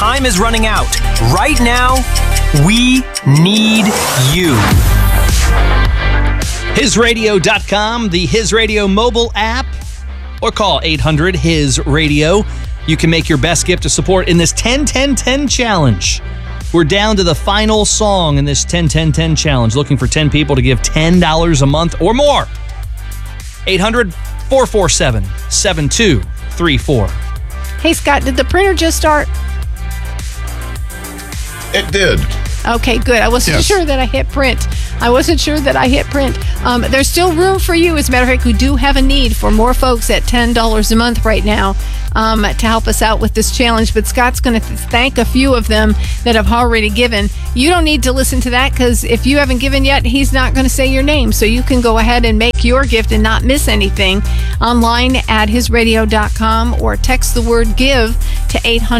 time is running out. Right now, we need you. HizRadio.com, the His Radio mobile app, or call 800-HIZ-RADIO. You can make your best gift of support in this 10-10-10 challenge. We're down to the final song in this 10-10-10 challenge, looking for 10 people to give $10 a month or more. 800-447-7234. Hey, Scott, did the printer just start? It did. Okay, good. I wasn't sure that I hit print. There's still room for you. As a matter of fact, we do have a need for more folks at $10 a month right now to help us out with this challenge. But Scott's going to thank a few of them that have already given. You don't need to listen to that because if you haven't given yet, he's not going to say your name. So you can go ahead and make your gift and not miss anything online at HizRadio.com or text the word GIVE to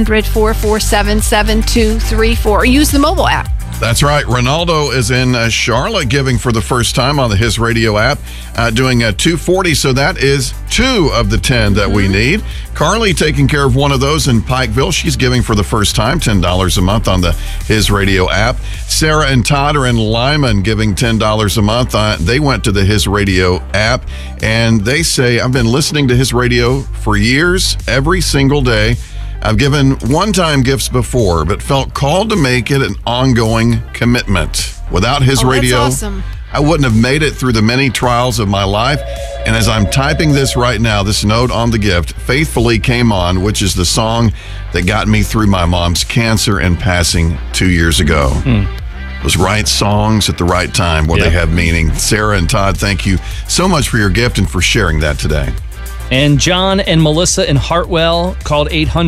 800-447-7234 or use the mobile app. That's right. Ronaldo is in Charlotte giving for the first time on the His Radio app, doing $240. So that is 2 of the 10 that we need. Carly taking care of one of those in Pikeville. She's giving for the first time $10 a month on the His Radio app. Sarah and Todd are in Lyman giving $10 a month. They went to the His Radio app and they say, I've been listening to His Radio for years, every single day. I've given one-time gifts before, but felt called to make it an ongoing commitment. Without His Radio, awesome. I wouldn't have made it through the many trials of my life. And as I'm typing this right now, this note on the gift, Faithfully came on, which is the song that got me through my mom's cancer and passing 2 years ago. Those right songs at the right time where they have meaning. Sarah and Todd, thank you so much for your gift and for sharing that today. And John and Melissa in Hartwell called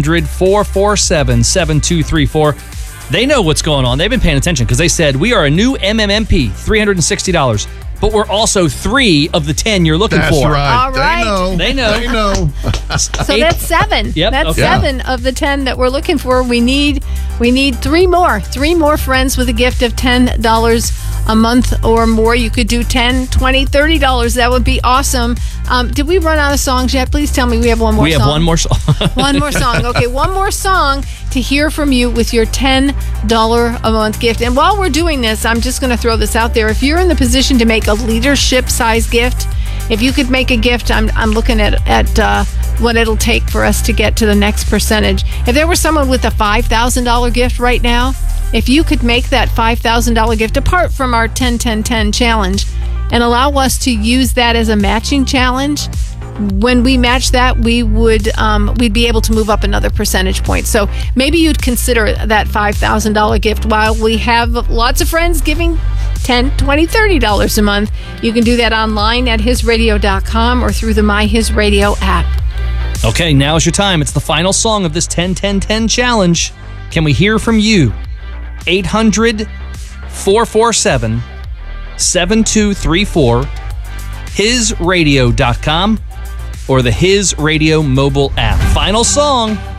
800-447-7234. They know what's going on. They've been paying attention because they said, we are a new MMMP, $360. But we're also 3 of the 10 you're looking for. Right. All right. They know. So that's 7. Yep. That's 7 of the 10 that we're looking for. We need 3 more. 3 more friends with a gift of $10 a month or more. You could do $10, $20, $30. That would be awesome. Did we run out of songs yet? Please tell me we have one more song. We have one more song. One more song. Okay, one more song to hear from you with your $10 a month gift. And while we're doing this, I'm just going to throw this out there. If you're in the position to make a leadership size gift, if you could make a gift, I'm looking at what it'll take for us to get to the next percentage. If there were someone with a $5,000 gift right now, if you could make that $5,000 gift apart from our 10-10-10 challenge and allow us to use that as a matching challenge, when we match that, we'd be able to move up another percentage point. So maybe you'd consider that $5,000 gift. While we have lots of friends giving $10, $20, $30 a month, you can do that online at HizRadio.com or through the My His Radio app. Okay, now's your time. It's the final song of this 10-10-10 challenge. Can we hear from you? 800-447-7234, HizRadio.com, or the His Radio mobile app. Final song.